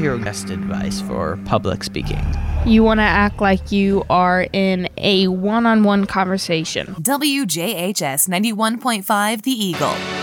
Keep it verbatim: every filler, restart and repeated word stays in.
your best advice for public speaking? You want to act like you are in a one-on-one conversation. W J H S ninety-one point five The Eagle.